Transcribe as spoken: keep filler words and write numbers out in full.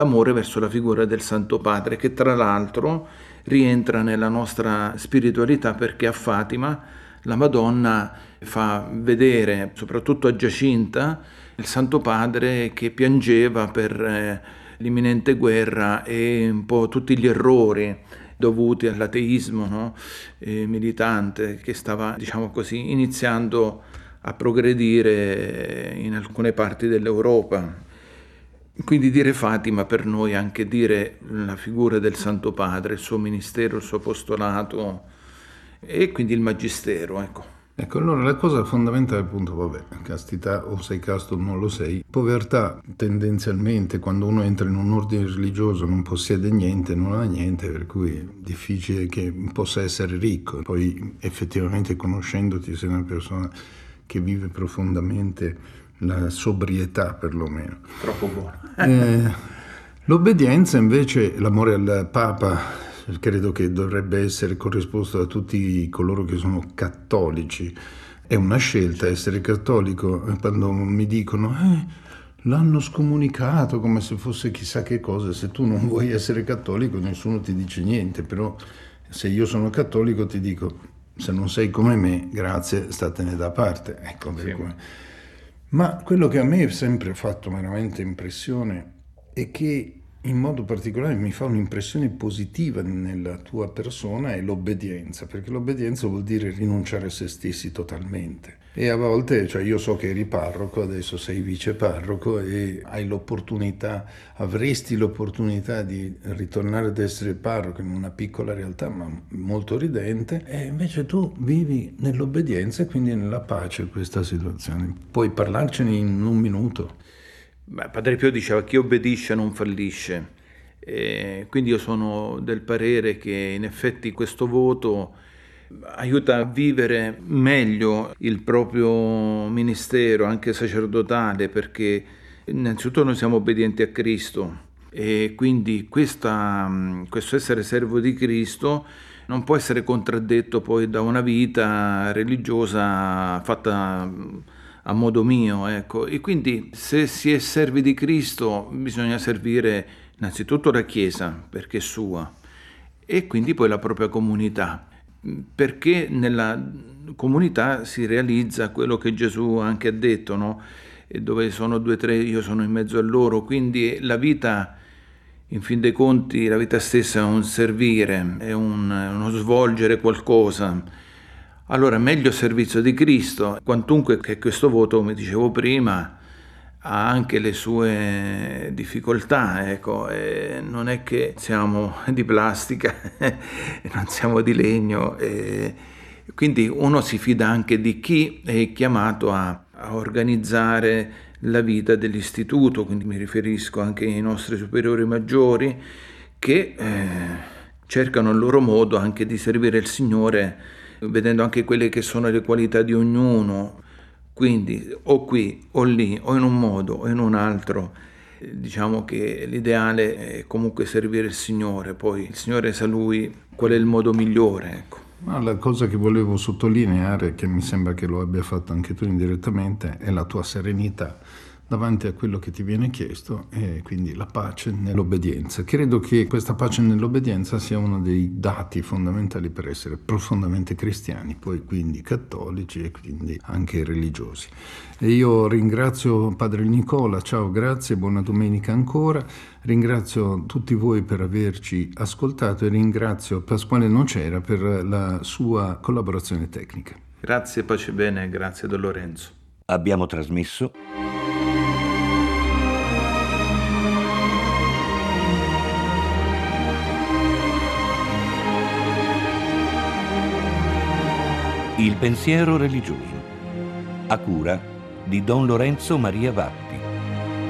amore verso la figura del Santo Padre, che tra l'altro rientra nella nostra spiritualità, perché a Fatima la Madonna fa vedere, soprattutto a Giacinta, il Santo Padre che piangeva per eh, l'imminente guerra e un po' tutti gli errori dovuti all'ateismo, no? eh, militante, che stava, diciamo così, iniziando a progredire in alcune parti dell'Europa. Quindi dire Fatima per noi è anche dire la figura del Santo Padre, il suo ministero, il suo apostolato e quindi il magistero, ecco. Ecco, allora la cosa fondamentale, appunto, vabbè, castità, o sei casto o non lo sei. Povertà, tendenzialmente, quando uno entra in un ordine religioso non possiede niente, non ha niente, per cui è difficile che possa essere ricco. Poi effettivamente, conoscendoti, sei una persona che vive profondamente la sobrietà, perlomeno. Troppo buono. eh, l'obbedienza invece, l'amore al Papa, credo che dovrebbe essere corrisposto da tutti coloro che sono cattolici. È una scelta essere cattolico. Quando mi dicono eh, l'hanno scomunicato come se fosse chissà che cosa, se tu non vuoi essere cattolico nessuno ti dice niente, però se io sono cattolico ti dico, se non sei come me, grazie, statene da parte. Ecco, Sì. come... Ma quello che a me ha sempre fatto veramente impressione è che in modo particolare mi fa un'impressione positiva nella tua persona è l'obbedienza, perché l'obbedienza vuol dire rinunciare a se stessi totalmente. E a volte, cioè io so che eri parroco, adesso sei viceparroco e hai l'opportunità, avresti l'opportunità di ritornare ad essere parroco in una piccola realtà ma molto ridente, e invece tu vivi nell'obbedienza e quindi nella pace questa situazione. Puoi parlarcene in un minuto? Beh, Padre Pio diceva chi obbedisce non fallisce, e quindi io sono del parere che in effetti questo voto aiuta a vivere meglio il proprio ministero, anche sacerdotale, perché innanzitutto noi siamo obbedienti a Cristo e quindi questa, questo essere servo di Cristo non può essere contraddetto poi da una vita religiosa fatta a modo mio, ecco. E quindi se si è servi di Cristo bisogna servire innanzitutto la Chiesa, perché è sua, e quindi poi la propria comunità, perché nella comunità si realizza quello che Gesù anche ha detto, no? E dove sono due o tre io sono in mezzo a loro, quindi la vita, in fin dei conti, la vita stessa è un servire, è un, uno svolgere qualcosa. Allora, meglio servizio di Cristo, quantunque che questo voto, come dicevo prima, ha anche le sue difficoltà, ecco, e non è che siamo di plastica, non siamo di legno, e quindi uno si fida anche di chi è chiamato a, a organizzare la vita dell'istituto, quindi mi riferisco anche ai nostri superiori maggiori che eh, cercano il loro modo anche di servire il Signore, vedendo anche quelle che sono le qualità di ognuno, quindi o qui o lì o in un modo o in un altro. Diciamo che l'ideale è comunque servire il Signore, poi il Signore sa Lui qual è il modo migliore, ecco. Ma la cosa che volevo sottolineare, che mi sembra che lo abbia fatto anche tu indirettamente, è la tua serenità davanti a quello che ti viene chiesto e quindi la pace nell'obbedienza. Credo che questa pace nell'obbedienza sia uno dei dati fondamentali per essere profondamente cristiani, poi quindi cattolici e quindi anche religiosi. E io ringrazio Padre Nicola, ciao, grazie, buona domenica ancora. Ringrazio tutti voi per averci ascoltato e ringrazio Pasquale Nocera per la sua collaborazione tecnica. Grazie, pace bene, grazie Don Lorenzo. Abbiamo trasmesso Il pensiero religioso, a cura di Don Lorenzo Maria Vappi.